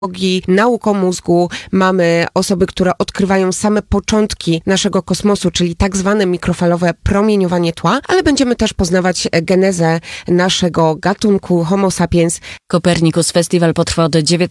nauk o mózgu, mamy osoby, które odkrywają same początki naszego kosmosu, czyli tak zwane mikrofalowe promieniowanie tła, ale będziemy też poznawać genezę naszego gatunku Homo sapiens. Copernicus Festival potrwa od 19